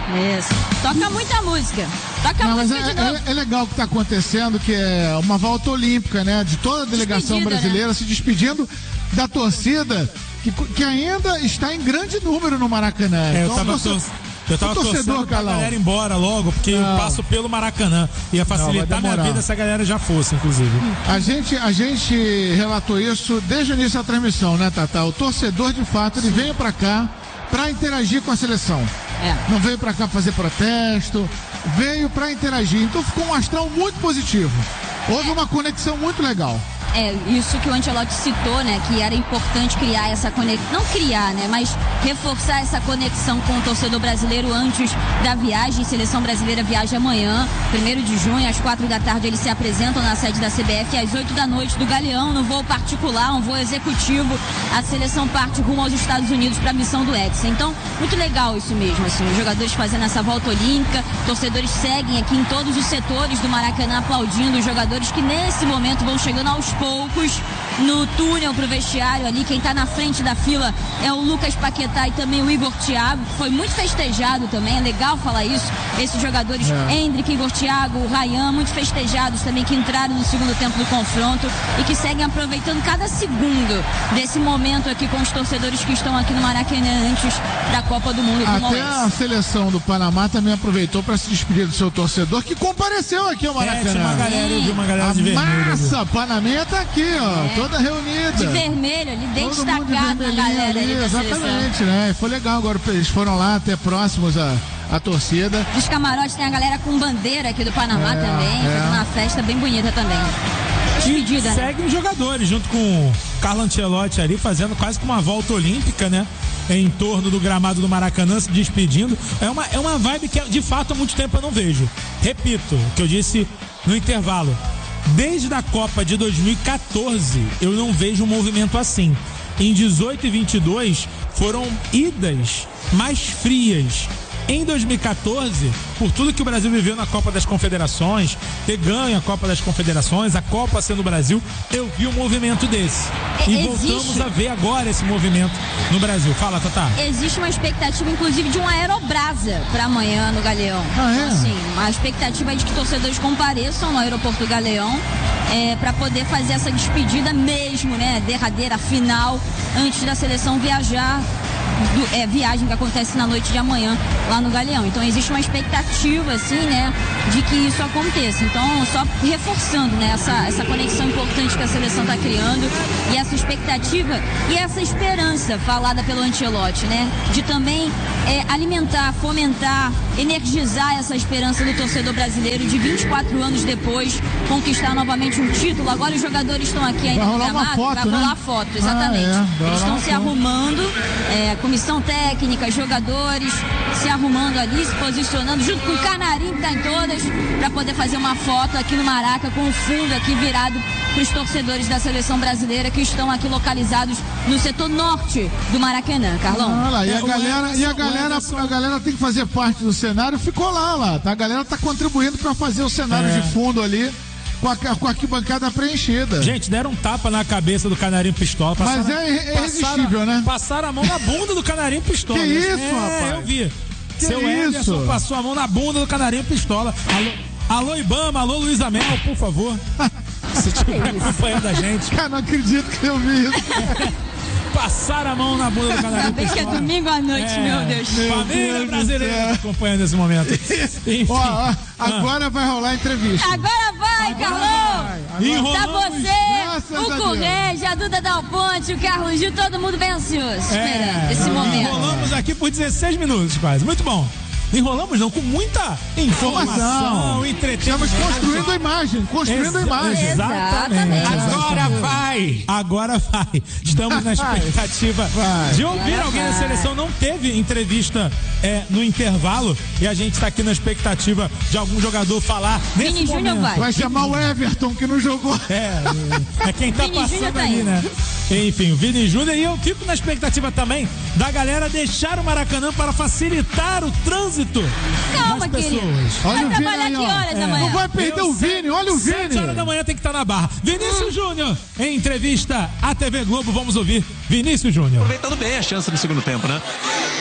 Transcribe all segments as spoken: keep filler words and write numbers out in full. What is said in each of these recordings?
Isso. Toca muita música. Toca Não, música mas é, de novo. é, é legal o que está acontecendo, que é uma volta olímpica, né? De toda a delegação Despedida, brasileira, né? se despedindo da torcida, que, que ainda está em grande número no Maracanã. É, eu Então, tava, torce- tor- eu tava o torcedor, torcendo pra Carlão. galera ir embora logo, porque Não. eu passo pelo Maracanã. Ia facilitar vai minha demorar. vida se a galera já fosse, inclusive. A gente, a gente relatou isso desde o início da transmissão, né, Tatá? O torcedor, de fato, ele veio pra cá pra interagir com a seleção. É. Não veio pra cá fazer protesto, veio pra interagir. Então ficou um astral muito positivo. Houve uma conexão muito legal. É, isso que o Ancelotti citou, né, que era importante criar essa conexão, não criar, né, mas reforçar essa conexão com o torcedor brasileiro antes da viagem. Seleção brasileira viaja amanhã, primeiro de junho, às quatro da tarde eles se apresentam na sede da C B F, e às oito da noite do Galeão, no voo particular, um voo executivo, a seleção parte rumo aos Estados Unidos para a missão do Hexa. Então, muito legal isso mesmo, assim, os jogadores fazendo essa volta olímpica, torcedores seguem aqui em todos os setores do Maracanã aplaudindo os jogadores que nesse momento vão chegando aos poucos no túnel pro vestiário ali. Quem tá na frente da fila é o Lucas Paquetá e também o Igor Thiago, que foi muito festejado também, é legal falar isso, esses jogadores, É. Hendrick, Igor Thiago, o Ryan, muito festejados também, que entraram no segundo tempo do confronto e que seguem aproveitando cada segundo desse momento aqui com os torcedores que estão aqui no Maracanã antes da Copa do Mundo rumo ao Até a Hexa. seleção do Panamá também aproveitou para se despedir do seu torcedor, que compareceu aqui ao É, tinha Maracanã. uma galera, eu vi uma galera A de vermelho. ali. massa panamenha tá aqui, ó, É. toda reunida. De vermelho ali, bem Todo mundo de destacado na vermelhinho galera ali, ali da seleção. exatamente, né? Foi legal, agora eles foram lá até próximos à, à torcida. Dos camarotes tem a galera com bandeira aqui do Panamá É, também, é. fazendo uma festa bem bonita também. Despedida, E né? seguem os jogadores, junto com o Carlo Ancelotti ali, fazendo quase que uma volta olímpica, né? Em torno do gramado do Maracanã, se despedindo. É uma, é uma vibe que, de fato, há muito tempo eu não vejo. Repito o que eu disse no intervalo. Desde a Copa de dois mil e catorze, eu não vejo um movimento assim. Em dezoito e vinte e dois, foram idas mais frias. Em dois mil e catorze, por tudo que o Brasil viveu na Copa das Confederações, ter ganho a Copa das Confederações, a Copa sendo o Brasil, eu vi um movimento desse. É, E existe- voltamos a ver agora esse movimento no Brasil. Fala, Tatá. Existe uma expectativa, inclusive, de uma aerobrasa para amanhã no Galeão. Ah, é? Então, assim, a expectativa é de que torcedores compareçam no aeroporto do Galeão é, para poder fazer essa despedida mesmo, né? Derradeira, final, antes da seleção viajar. Do, é, viagem que acontece na noite de amanhã lá no Galeão. Então existe uma expectativa, assim, né, de que isso aconteça. Então, só reforçando, né, essa, essa conexão importante que a seleção está criando e essa expectativa e essa esperança falada pelo Ancelotti, né, de também é, alimentar, fomentar, energizar essa esperança do torcedor brasileiro de vinte e quatro anos depois conquistar novamente um título. Agora os jogadores estão aqui ainda Vai no rolar uma gramado, foto, vai né? rolar foto, exatamente. Ah, é, vai Eles rolar estão uma se foto. arrumando, é, comissão técnica, jogadores se arrumando ali, se posicionando junto com o Canarinho que tá em todas, para poder fazer uma foto aqui no Maraca com o fundo aqui virado para os torcedores da seleção brasileira que estão aqui localizados no setor norte do Maracanã, Carlão. Olha lá, e É, a o galera, e a Ederson- galera, o Ederson- a galera tem que fazer parte do cenário, ficou lá, lá, tá? A galera tá contribuindo para fazer o cenário É. de fundo ali, com a, com a arquibancada preenchida. Gente, deram um tapa na cabeça do Canarinho Pistola. Mas é irresistível, passaram, né? Passaram a mão na bunda do Canarinho Pistola. Que isso, é, rapaz? eu vi. Que Seu isso? Ederson passou a mão na bunda do Canarinho Pistola. Alô, alô Ibama, alô Luísa Mel, por favor. Se estiver acompanhando a gente, Cara, não acredito que eu vi isso. passaram a mão na bunda do Canarinho Ainda bem que é Pistola. domingo à noite, É. meu Deus. Família Deus do brasileira céu. acompanhando esse momento. Enfim. Ó, ó, agora vai rolar a entrevista. Agora vai, Carlão! Enrolamos. Tá Graças você, a o Deus. Correia, a Duda Dal Ponte, o Carlos Gil, todo mundo bem ansioso, esperando esse momento. Enrolamos aqui por dezesseis minutos quase. Muito bom. Enrolamos não, com muita informação, Informação. entretenimento. Estamos construindo a imagem, construindo a Exa- imagem. Exatamente. Exatamente. Agora vai! Agora vai. Estamos na expectativa Vai. de ouvir Agora alguém da vai. seleção. Não teve entrevista é, no intervalo e a gente está aqui na expectativa de algum jogador falar nesse Vini Júnior momento. vai. Vai chamar o Everton, que não jogou. É, é quem tá Vini Júnior passando tá ali, indo. né? Enfim, o Vini Júnior, e eu fico na expectativa também da galera deixar o Maracanã para facilitar o trânsito Calma, das querido. pessoas. Olha Vai o Vini trabalhar aí, que ó. horas É. amanhã? Não vai perder Eu o sei- Vini, olha o Sete Vini. horas da manhã tem que estar na barra. Vinícius Júnior, em entrevista à T V Globo, vamos ouvir Vinícius Júnior. Aproveitando bem a chance no segundo tempo, né?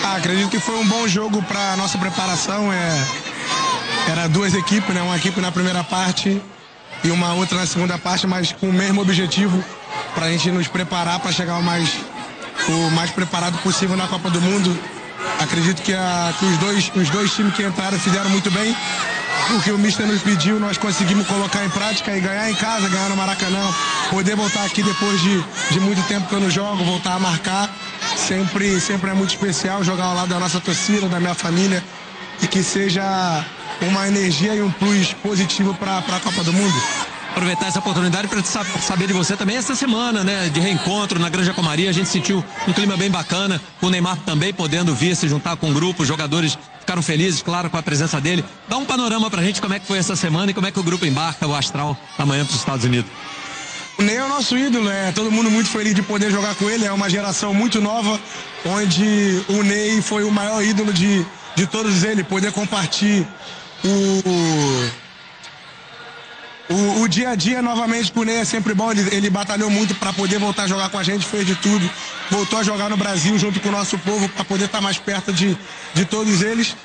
Ah, acredito que foi um bom jogo para nossa preparação. É, era duas equipes, né? Uma equipe na primeira parte e uma outra na segunda parte, mas com o mesmo objetivo, para a gente nos preparar para chegar o mais, o mais preparado possível na Copa do Mundo. Acredito que, a, que os, dois, os dois times que entraram fizeram muito bem. O que o mister nos pediu, nós conseguimos colocar em prática e ganhar em casa, ganhar no Maracanã, poder voltar aqui depois de, de muito tempo que eu não jogo, voltar a marcar. Sempre, sempre é muito especial jogar ao lado da nossa torcida, da minha família, e que seja uma energia e um plus positivo para a Copa do Mundo. Aproveitar essa oportunidade para saber de você também essa semana, né, de reencontro na Granja Comaria. A gente sentiu um clima bem bacana, o Neymar também podendo vir se juntar com o grupo, os jogadores ficaram felizes, claro, com a presença dele. Dá um panorama pra gente como é que foi essa semana e como é que o grupo embarca o Astral amanhã para os Estados Unidos. O Ney é o nosso ídolo, é todo mundo muito feliz de poder jogar com ele, é uma geração muito nova, onde o Ney foi o maior ídolo de, de todos eles, poder compartilhar o... O, o dia a dia novamente com o Ney é sempre bom, ele, ele batalhou muito para poder voltar a jogar com a gente, fez de tudo, voltou a jogar no Brasil junto com o nosso povo para poder estar mais perto de, de todos eles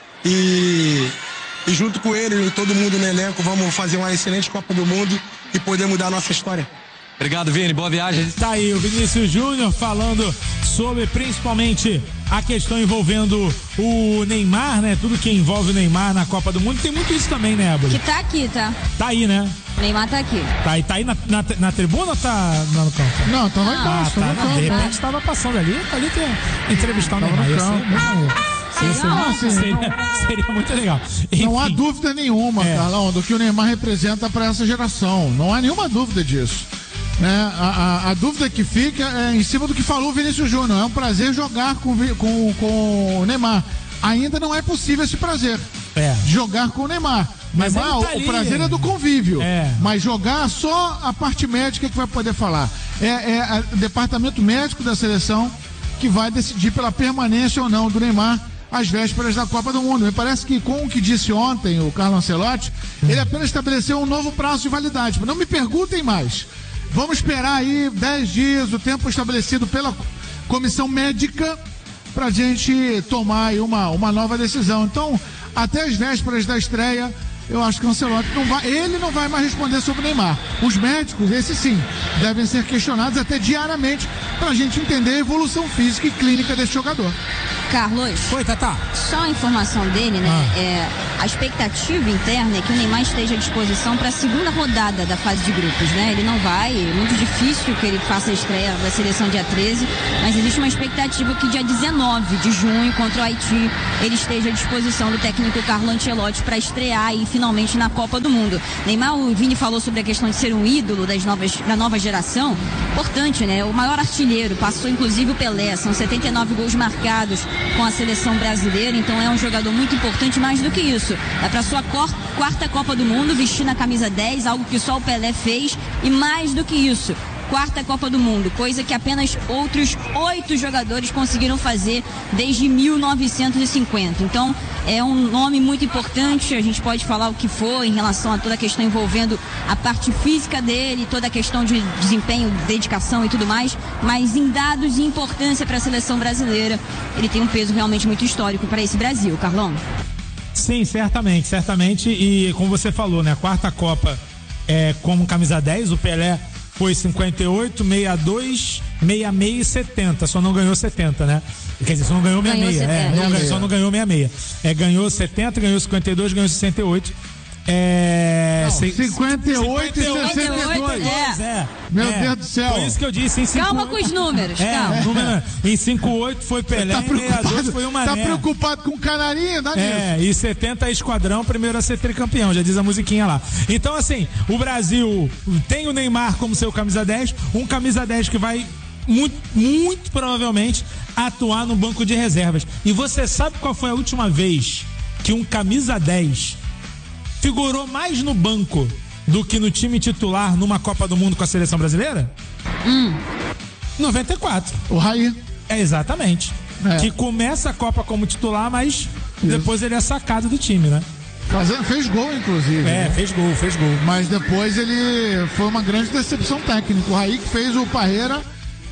e, e junto com ele e todo mundo no elenco vamos fazer uma excelente Copa do Mundo e poder mudar a nossa história. Obrigado, Vini, boa viagem. Tá aí o Vinícius Júnior falando sobre principalmente a questão envolvendo o Neymar, né? Tudo que envolve o Neymar na Copa do Mundo. Tem muito isso também, né, Ébora? Que tá aqui, tá? Tá aí, né? O Neymar tá aqui. Tá aí, tá aí na, na, na tribuna ou tá no campo? Não, tá lá embaixo. Ah, tá, no não, campo. de repente tava passando ali, ali tem entrevistar o Neymar. no Ia ser campo. muito- ia ser- Não, assim, seria, seria muito legal. Não há Enfim, dúvida nenhuma, É. Carlão, do que o Neymar representa para essa geração. Não há nenhuma dúvida disso. Né? A, a, a dúvida que fica é em cima do que falou o Vinícius Júnior. É um prazer jogar com, Vi- com, com o Neymar. Ainda não é possível esse prazer. É. De jogar com o Neymar. Mas Neymar, ele tá o ali. prazer é do convívio. É. Mas jogar só a parte médica que vai poder falar. É, é a- o departamento médico da seleção que vai decidir pela permanência ou não do Neymar às vésperas da Copa do Mundo. Me parece que com o que disse ontem o Carlo Ancelotti, ele apenas estabeleceu um novo prazo de validade. Não me perguntem mais. Vamos esperar aí dez dias, o tempo estabelecido pela comissão médica, para a gente tomar aí uma, uma nova decisão. Então, até as vésperas da estreia, eu acho que o Ancelotti não vai, ele não vai mais responder sobre o Neymar. Os médicos, esses sim, devem ser questionados até diariamente para a gente entender a evolução física e clínica desse jogador. Carlos, Foi, Tatá. só a informação dele, né? Ah. É, a expectativa interna é que o Neymar esteja à disposição para a segunda rodada da fase de grupos, né? Ele não vai, é muito difícil que ele faça a estreia da seleção dia treze, mas existe uma expectativa que dia dezenove de junho, contra o Haiti, ele esteja à disposição do técnico Carlo Ancelotti para estrear aí finalmente na Copa do Mundo. Neymar, o Vini falou sobre a questão de ser um ídolo das novas, da nova geração. Importante, né? O maior artilheiro, passou inclusive o Pelé, são setenta e nove gols marcados com a seleção brasileira, então é um jogador muito importante. Mais do que isso, é para sua cor, quarta Copa do Mundo, vestindo a camisa dez, algo que só o Pelé fez, e mais do que isso, quarta Copa do Mundo, coisa que apenas outros oito jogadores conseguiram fazer desde mil novecentos e cinquenta. Então, é um nome muito importante, a gente pode falar o que for em relação a toda a questão envolvendo a parte física dele, toda a questão de desempenho, dedicação e tudo mais, mas em dados e importância para a seleção brasileira, ele tem um peso realmente muito histórico para esse Brasil, Carlão. Sim, certamente, certamente. E como você falou, né? A quarta Copa é como camisa dez, o Pelé foi cinquenta e oito, sessenta e dois, sessenta e seis e setenta. Só não ganhou setenta, né? Quer dizer, só não ganhou Ganhou sessenta e seis. É, setenta. não ganhou, só não ganhou sessenta e seis. É, ganhou setenta, ganhou cinquenta e dois, ganhou sessenta e oito. É. Não, se- cinquenta e oito e sessenta e dois. É. Meu É. Deus do céu. Por isso que eu disse, em cinco- Calma com os números, É, calma. número, em cinquenta e oito foi Pelé, Tá em sessenta e dois preocupado, foi o Mané. tá preocupado com o canarinho, dá nisso. É, e setenta é Esquadrão, primeiro a ser tricampeão, já diz a musiquinha lá. Então, assim, o Brasil tem o Neymar como seu camisa dez, um camisa dez que vai muito, muito provavelmente atuar no banco de reservas. E você sabe qual foi a última vez que um camisa dez figurou mais no banco do que no time titular numa Copa do Mundo com a seleção brasileira? Hum. noventa e quatro. O Raí. É, exatamente. É. Que começa a Copa como titular, mas depois ele é sacado do time, né? Fazendo, fez gol, inclusive. É, né? fez gol, fez gol. Mas depois ele foi uma grande decepção técnica. O Raí que fez o Parreira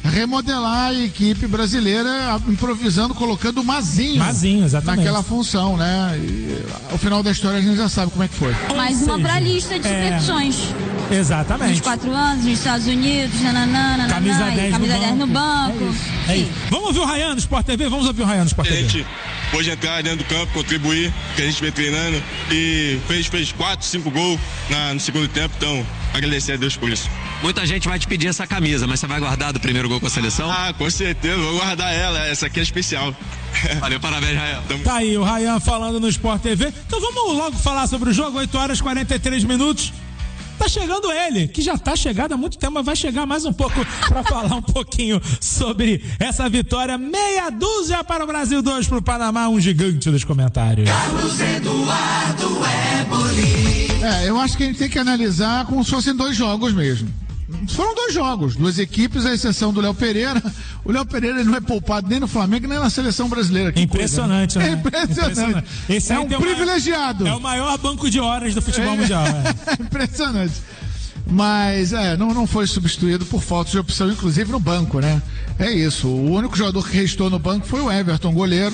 remodelar a equipe brasileira, improvisando, colocando o Mazinho, Mazinho, exatamente, naquela função, né? E, ao final da história a gente já sabe como é que foi. Mais uma pra lista de é... competições. Exatamente. vinte e quatro anos, nos Estados Unidos, nananana, camisa dez, camisa no, dez no banco. banco. É isso. É isso. Vamos ouvir o Ryan no Sport T V? Vamos ouvir o Ryan no Sport T V. A gente pôde entrar dentro do campo, contribuir, que a gente vem treinando e fez, fez quatro, cinco gols na, no segundo tempo, então agradecer a Deus por isso. Muita gente vai te pedir essa camisa, mas você vai guardar do primeiro gol com a seleção? Ah, com certeza, vou guardar ela, essa aqui é especial. Valeu, parabéns, Ryan. Tá aí o Ryan falando no Sport T V. Então vamos logo falar sobre o jogo, oito horas e quarenta e três minutos. Tá chegando ele, que já tá chegado há muito tempo, mas vai chegar mais um pouco para falar um pouquinho sobre essa vitória. Meia dúzia para o Brasil, dois para o Panamá, um gigante dos comentários. Carlos Eduardo Eboli. É, eu acho que a gente tem que analisar como se fossem dois jogos mesmo. Foram dois jogos, duas equipes, à exceção do Léo Pereira. O Léo Pereira não é poupado nem no Flamengo, nem na seleção brasileira. Que impressionante, coisa, né? né? É impressionante. impressionante. Esse é um privilegiado. Maior, é o maior banco de horas do futebol é, mundial. É. Impressionante. Mas, é, não, não foi substituído por falta de opção, inclusive no banco, né? É isso. O único jogador que restou no banco foi o Everton, goleiro.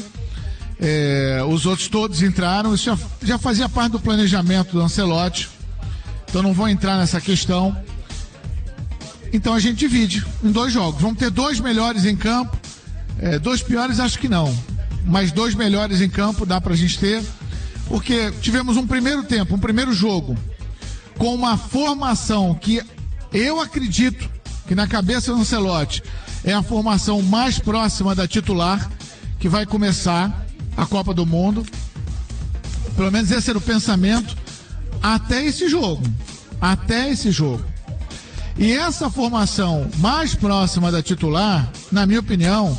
É, os outros todos entraram. Isso já, já fazia parte do planejamento do Ancelotti. Então não vou entrar nessa questão. Então a gente divide em dois jogos. Vamos ter dois melhores em campo, é, dois piores acho que não, mas dois melhores em campo dá pra gente ter, porque tivemos um primeiro tempo, um primeiro jogo, com uma formação que eu acredito que na cabeça do Ancelotti é a formação mais próxima da titular, que vai começar a Copa do Mundo. Pelo menos esse era o pensamento até esse jogo, até esse jogo. E essa formação mais próxima da titular, na minha opinião,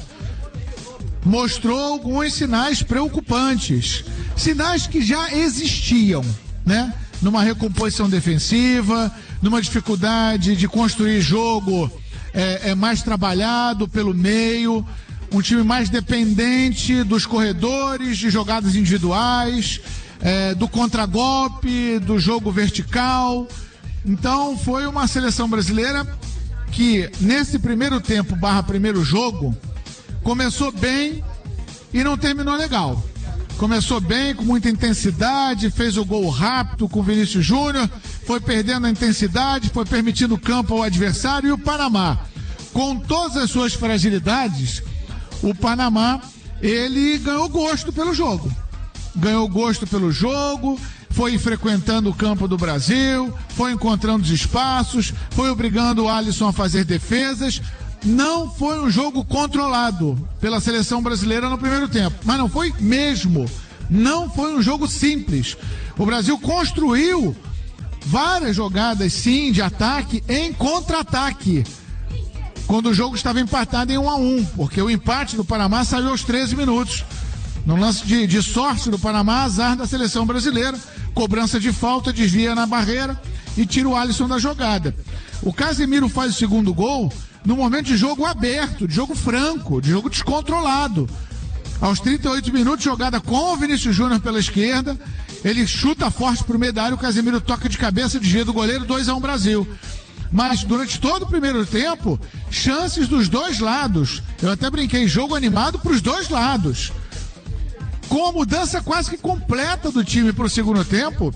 mostrou alguns sinais preocupantes. Sinais que já existiam, né? Numa recomposição defensiva, numa dificuldade de construir jogo é, é, mais trabalhado pelo meio, um time mais dependente dos corredores, de jogadas individuais, é, do contragolpe, do jogo vertical. Então foi uma seleção brasileira que nesse primeiro tempo barra primeiro jogo começou bem e não terminou legal. Começou bem, com muita intensidade, fez o gol rápido com o Vinícius Júnior, foi perdendo a intensidade, foi permitindo campo ao adversário. E o Panamá, com todas as suas fragilidades, o Panamá, ele ganhou gosto pelo jogo. Ganhou gosto pelo jogo, foi frequentando o campo do Brasil, foi encontrando os espaços, foi obrigando o Alisson a fazer defesas. Não foi um jogo controlado pela seleção brasileira no primeiro tempo, mas não foi mesmo. Não foi um jogo simples. O Brasil construiu várias jogadas, sim, de ataque em contra-ataque, quando o jogo estava empatado em um a um, porque o empate do Panamá saiu aos treze minutos. No lance de, de sorte do Panamá, azar da seleção brasileira, cobrança de falta, desvia na barreira e tira o Alisson da jogada. O Casemiro faz o segundo gol no momento de jogo aberto, de jogo franco, de jogo descontrolado. Aos trinta e oito minutos, jogada com o Vinícius Júnior pela esquerda, ele chuta forte pro meio da área, o Casemiro toca de cabeça, desvia do goleiro, dois a um Brasil. Mas durante todo o primeiro tempo, chances dos dois lados. Eu até brinquei, jogo animado pros dois lados. Com a mudança quase que completa do time para o segundo tempo,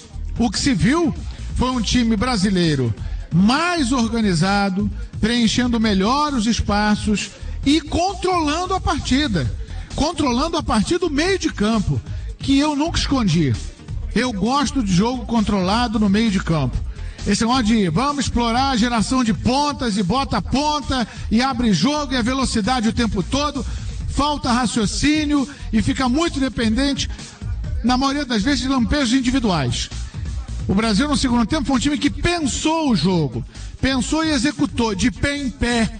o que se viu foi um time brasileiro mais organizado, preenchendo melhor os espaços e controlando a partida. Controlando a partida do meio de campo, que eu nunca escondi. Eu gosto de jogo controlado no meio de campo. Esse negócio de vamos explorar a geração de pontas e bota a ponta e abre jogo e a velocidade o tempo todo. Falta raciocínio e fica muito dependente, na maioria das vezes, de lampejos individuais. O Brasil, no segundo tempo, foi um time que pensou o jogo, pensou e executou de pé em pé,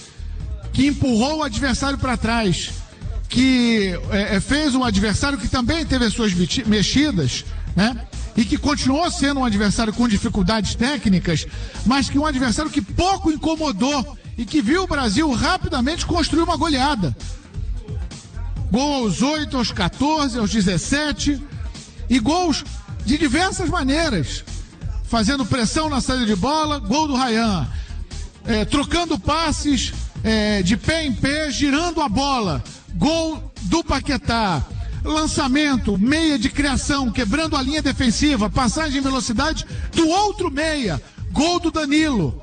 que empurrou o adversário para trás, que é, fez um adversário que também teve as suas mexidas, né? E que continuou sendo um adversário com dificuldades técnicas, mas que um adversário que pouco incomodou e que viu o Brasil rapidamente construir uma goleada. Gol aos oito, aos quatorze, aos dezessete, e gols de diversas maneiras, fazendo pressão na saída de bola, gol do Ryan, é, trocando passes, é, de pé em pé, girando a bola. Gol do Paquetá. Lançamento, meia de criação, quebrando a linha defensiva, passagem em velocidade do outro meia. Gol do Danilo.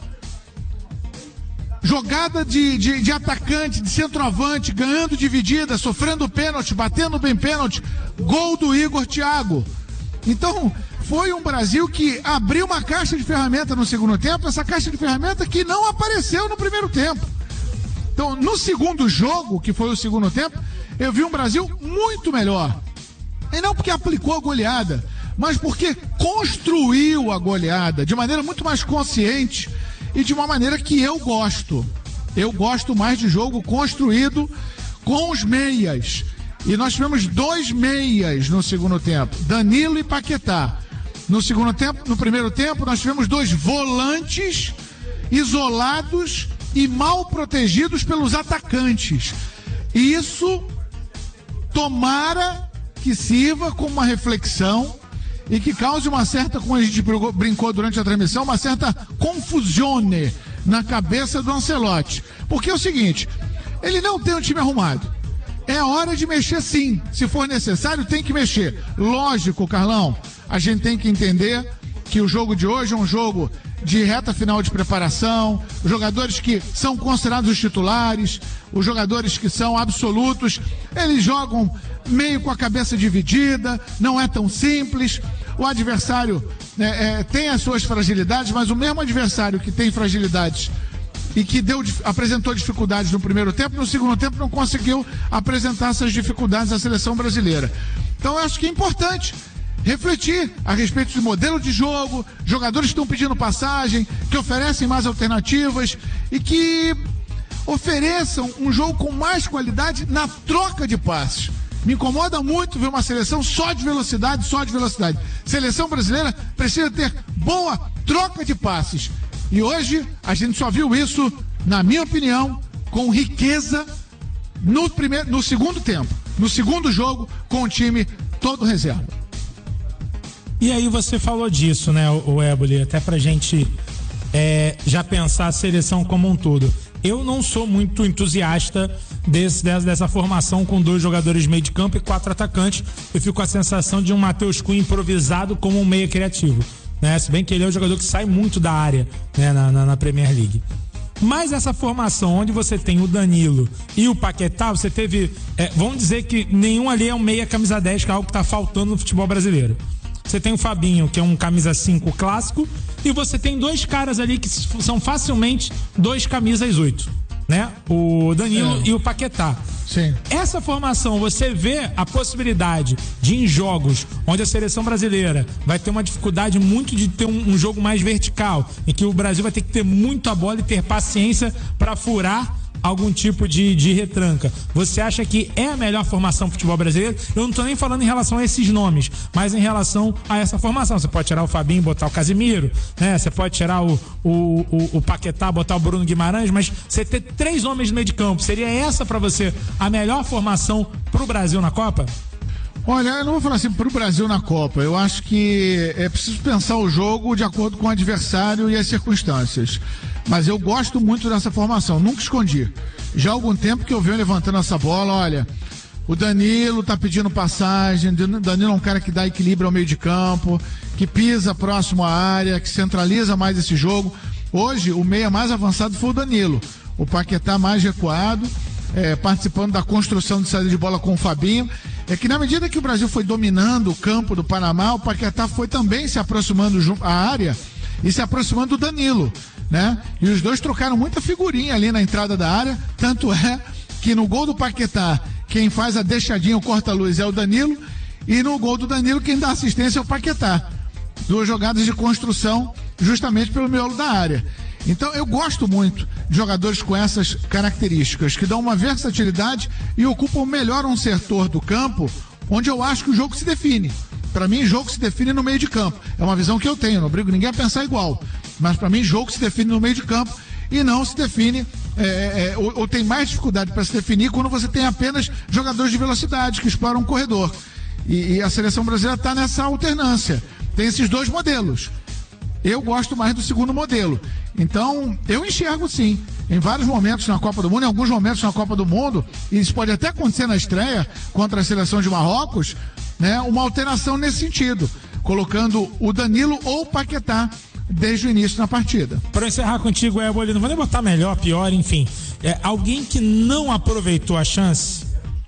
Jogada de, de, de atacante, de centroavante, ganhando dividida, sofrendo pênalti, batendo bem pênalti. Gol do Igor Thiago. Então, foi um Brasil que abriu uma caixa de ferramenta no segundo tempo, essa caixa de ferramenta que não apareceu no primeiro tempo. Então, no segundo jogo, que foi o segundo tempo, eu vi um Brasil muito melhor. E não porque aplicou a goleada, mas porque construiu a goleada de maneira muito mais consciente e de uma maneira que eu gosto. Eu gosto mais de jogo construído com os meias. E nós tivemos dois meias no segundo tempo, Danilo e Paquetá. No segundo tempo, no primeiro tempo, nós tivemos dois volantes isolados e mal protegidos pelos atacantes. E isso tomara que sirva como uma reflexão e que cause uma certa, como a gente brincou durante a transmissão, uma certa confusione na cabeça do Ancelotti. Porque é o seguinte, ele não tem um time arrumado. É hora de mexer sim. Se for necessário, tem que mexer. Lógico, Carlão, a gente tem que entender que o jogo de hoje é um jogo de reta final de preparação, os jogadores que são considerados os titulares, os jogadores que são absolutos, eles jogam meio com a cabeça dividida, não é tão simples. O adversário é, é, tem as suas fragilidades, mas o mesmo adversário que tem fragilidades e que deu, apresentou dificuldades no primeiro tempo, no segundo tempo não conseguiu apresentar essas dificuldades à seleção brasileira. Então eu acho que é importante refletir a respeito do modelo de jogo, jogadores que estão pedindo passagem, que oferecem mais alternativas e que ofereçam um jogo com mais qualidade na troca de passes. Me incomoda muito ver uma seleção só de velocidade, só de velocidade. Seleção brasileira precisa ter boa troca de passes. E hoje a gente só viu isso, na minha opinião, com riqueza no, primeiro, no segundo tempo. No segundo jogo, com o time todo reserva. E aí você falou disso, né, o Éboli, até pra gente é, já pensar a seleção como um todo. Eu não sou muito entusiasta desse, dessa, dessa formação com dois jogadores de meio de campo e quatro atacantes. Eu fico com a sensação de um Matheus Cunha improvisado como um meia criativo, né? Se bem que ele é um jogador que sai muito da área, né, na, na, na Premier League. Mas essa formação onde você tem o Danilo e o Paquetá, você teve, é, vamos dizer que nenhum ali é um meia camisa dez, que é algo que tá faltando no futebol brasileiro. Você tem o Fabinho, que é um camisa cinco clássico, e você tem dois caras ali que são facilmente dois camisas oito, né? O Danilo é. e o Paquetá. Sim. Essa formação, você vê a possibilidade de, em jogos onde a seleção brasileira vai ter uma dificuldade muito de ter um, um jogo mais vertical, em que o Brasil vai ter que ter muito a bola e ter paciência para furar algum tipo de, de retranca. Você acha que é a melhor formação do futebol brasileiro? Eu não tô nem falando em relação a esses nomes, mas em relação a essa formação. Você pode tirar o Fabinho e botar o Casimiro, né? Você pode tirar o, o, o, o Paquetá, botar o Bruno Guimarães, mas você ter três homens no meio de campo, seria essa pra você a melhor formação pro Brasil na Copa? Olha, eu não vou falar assim pro Brasil na Copa. Eu acho que é preciso pensar o jogo de acordo com o adversário e as circunstâncias. Mas eu gosto muito dessa formação, nunca escondi. Já há algum tempo que eu venho levantando essa bola, olha, o Danilo tá pedindo passagem, o Danilo é um cara que dá equilíbrio ao meio de campo, que pisa próximo à área, que centraliza mais esse jogo. Hoje, o meia mais avançado foi o Danilo. O Paquetá mais recuado, é, participando da construção de saída de bola com o Fabinho. É que na medida que o Brasil foi dominando o campo do Panamá, o Paquetá foi também se aproximando à área e se aproximando do Danilo, né? E os dois trocaram muita figurinha ali na entrada da área, tanto é que no gol do Paquetá, quem faz a deixadinha, o corta-luz é o Danilo, e no gol do Danilo quem dá assistência é o Paquetá. Duas jogadas de construção justamente pelo miolo da área. Então eu gosto muito de jogadores com essas características, que dão uma versatilidade e ocupam melhor um setor do campo onde eu acho que o jogo se define. Para mim, jogo se define no meio de campo. É uma visão que eu tenho, não obrigo ninguém a pensar igual. Mas para mim, jogo se define no meio de campo e não se define, é, é, ou, ou tem mais dificuldade para se definir quando você tem apenas jogadores de velocidade que exploram um corredor. E, e a seleção brasileira está nessa alternância. Tem esses dois modelos. Eu gosto mais do segundo modelo. Então, eu enxergo sim. em vários momentos na Copa do Mundo, em alguns momentos na Copa do Mundo, e isso pode até acontecer na estreia contra a seleção de Marrocos, né, uma alteração nesse sentido, colocando o Danilo ou o Paquetá desde o início na partida. Para encerrar contigo, Éboli, não vou nem botar melhor, pior, enfim, é, alguém que não aproveitou a chance?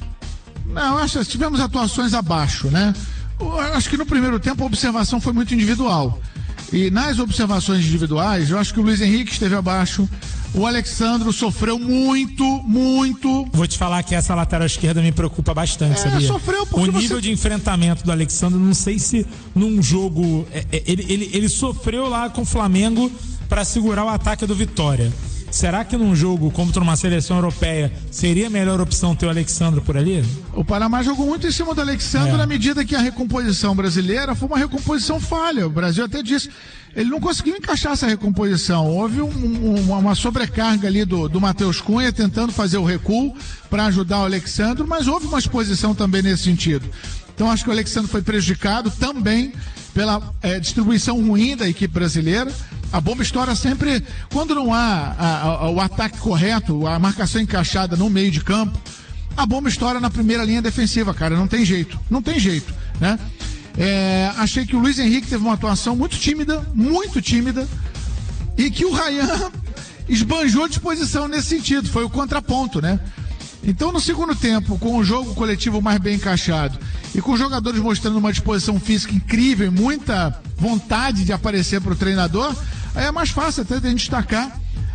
Não, acho que tivemos atuações abaixo, né? Eu acho que no primeiro tempo a observação foi muito individual. E nas observações individuais, eu acho que o Luiz Henrique esteve abaixo. O Alexandro sofreu muito, muito. Vou te falar que essa lateral esquerda me preocupa bastante, é, sabia? Sofreu porque o nível você... de enfrentamento do Alexandro, não sei se num jogo... É, é, ele, ele, ele sofreu lá com o Flamengo para segurar o ataque do Vitória. Será que num jogo contra uma seleção europeia seria a melhor opção ter o Alexandre por ali? O Panamá jogou muito em cima do Alexandre é. na medida que a recomposição brasileira foi uma recomposição falha. O Brasil até disse, ele não conseguiu encaixar essa recomposição. Houve um, um, uma sobrecarga ali do, do Matheus Cunha tentando fazer o recuo para ajudar o Alexandre, mas houve uma exposição também nesse sentido. Então acho que o Alexandre foi prejudicado também pela é, distribuição ruim da equipe brasileira. A bomba estoura sempre quando não há a, a, o ataque correto, a marcação encaixada no meio de campo. A bomba estoura na primeira linha defensiva, cara, não tem jeito, não tem jeito, né? É, achei que o Luiz Henrique teve uma atuação muito tímida, muito tímida, e que o Ryan esbanjou disposição nesse sentido, foi o contraponto, né? Então, no segundo tempo, com o jogo coletivo mais bem encaixado e com os jogadores mostrando uma disposição física incrível e muita vontade de aparecer para o treinador, aí é mais fácil até de a gente destacar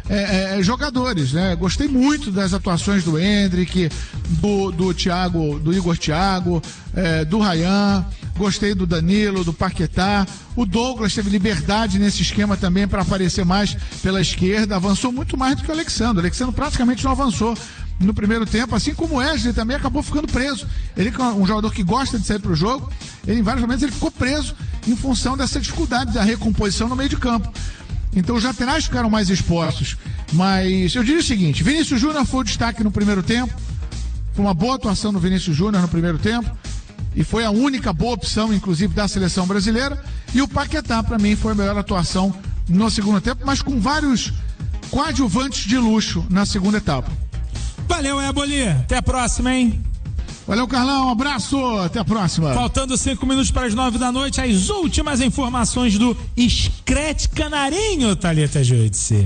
é, é, jogadores, né? Gostei muito das atuações do Endrick, do, do Thiago, do Igor Thiago, é, do Ryan, gostei do Danilo, do Paquetá. O Douglas teve liberdade nesse esquema também para aparecer mais pela esquerda, avançou muito mais do que o Alexandre. O Alexandre praticamente não avançou no primeiro tempo, assim como o Wesley também acabou ficando preso. Ele é um jogador que gosta de sair para o jogo, ele em vários momentos ele ficou preso em função dessa dificuldade da recomposição no meio de campo. Então os laterais ficaram mais expostos. Mas eu diria o seguinte, Vinícius Júnior foi o destaque no primeiro tempo, foi uma boa atuação do Vinícius Júnior no primeiro tempo, e foi a única boa opção, inclusive, da seleção brasileira, e o Paquetá, para mim, foi a melhor atuação no segundo tempo, mas com vários coadjuvantes de luxo na segunda etapa. Valeu, Éboli. Até a próxima, hein? Valeu, Carlão. Um abraço. Até a próxima. Faltando cinco minutos para as nove da noite, as últimas informações do Screte Canarinho, Thalita Judice.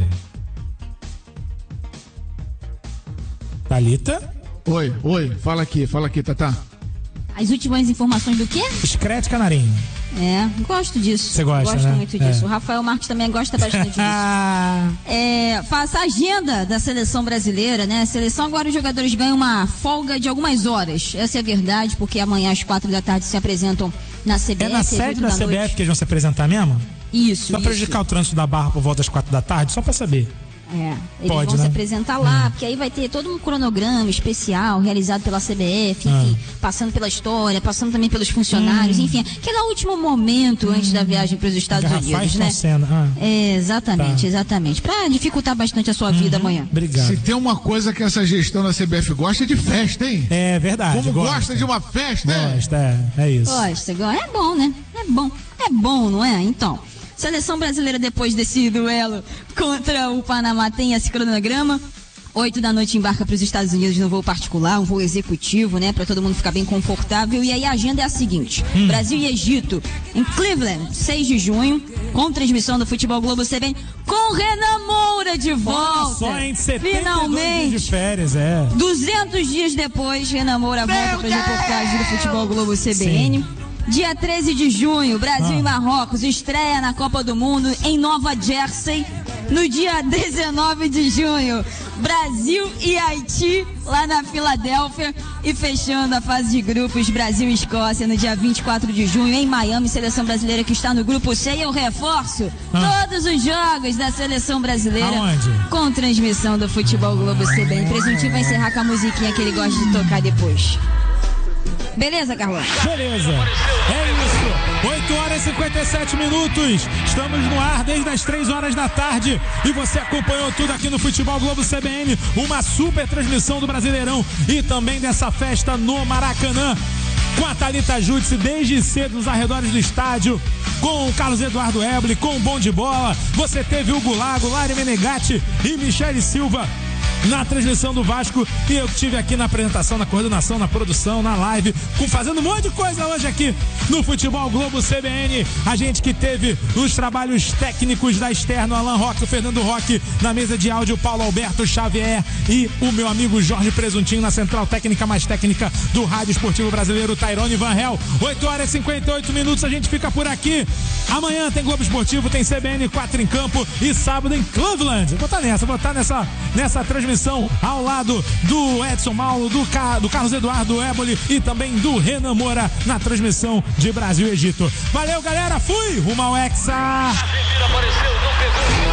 Thalita? Oi, oi. Fala aqui, fala aqui, Tatá. As últimas informações do quê? Screte Canarinho. É, gosto disso. Você gosta, Gosto né? muito disso. É. O Rafael Marques também gosta bastante disso. É, faça a agenda da seleção brasileira, né? A seleção agora os jogadores ganham uma folga de algumas horas. Essa é a verdade, porque amanhã às quatro da tarde se apresentam na C B F. É na sede da C B F que eles vão se apresentar mesmo? Isso, Só prejudicar o trânsito da Barra por volta das quatro da tarde, só pra saber. É, eles Pode, vão né? se apresentar lá, hum. porque aí vai ter todo um cronograma especial realizado pela C B F, enfim, ah. passando pela história, passando também pelos funcionários, hum. enfim, aquele último momento hum. antes da viagem para os Estados Unidos, né? Ah. É, exatamente, tá. exatamente. Para dificultar bastante a sua uhum. vida amanhã. Obrigado. Se tem uma coisa que essa gestão da C B F gosta é de festa, hein? É verdade. Como gosta, gosta de uma festa, gosta, é, é isso. Gosta, é bom, né? É bom, é bom, não é? Então. Seleção brasileira, depois desse duelo contra o Panamá, tem esse cronograma. Oito da noite embarca para os Estados Unidos no voo particular, um voo executivo, né? Para todo mundo ficar bem confortável. E aí a agenda é a seguinte: hum. Brasil e Egito, em Cleveland, seis de junho, com transmissão do Futebol Globo C B N, com Renan Moura de volta. Só em setenta e dois finalmente, dias de férias, é. duzentos dias depois, Renan Moura volta para as reportagens do Futebol Globo C B N. Sim. Dia treze de junho, Brasil ah. e Marrocos estreia na Copa do Mundo em Nova Jersey. No dia dezenove de junho, Brasil e Haiti lá na Filadélfia. E fechando a fase de grupos, Brasil e Escócia no dia vinte e quatro de junho em Miami. Seleção brasileira que está no grupo C. E eu reforço ah. todos os jogos da seleção brasileira. Aonde? Com transmissão do Futebol Globo C B N. Presuntinho vai encerrar com a musiquinha que ele gosta de tocar depois. Beleza, Carlão? Beleza. É isso. oito horas e cinquenta e sete minutos. Estamos no ar desde as três horas da tarde. E você acompanhou tudo aqui no Futebol Globo C B N. Uma super transmissão do Brasileirão e também dessa festa no Maracanã. com a Thalita Júdice desde cedo nos arredores do estádio, com o Carlos Eduardo Eboli, com o Bom de Bola. Você teve Hugo Lago, Lari Menegatti e Michele Silva na transmissão do Vasco, e eu estive aqui na apresentação, na coordenação, na produção, na live, com, fazendo um monte de coisa hoje aqui no Futebol Globo C B N. A gente que teve os trabalhos técnicos da Externo, Alan Roque, o Fernando Roque, na mesa de áudio, Paulo Alberto Xavier e o meu amigo Jorge Presuntinho na central técnica mais técnica do Rádio Esportivo Brasileiro, Tairone Van Hel. oito horas e cinquenta e oito minutos, a gente fica por aqui. Amanhã tem Globo Esportivo, tem C B N quatro em campo e sábado em Cleveland. Vou estar nessa, vou estar nessa, nessa transmissão ao lado do Edson Mauro, do, Car- do Carlos Eduardo Eboli e também do Renan Moura na transmissão de Brasil e Egito. Valeu, galera, fui! Rumo ao Hexa! A Argentina apareceu, não pegou.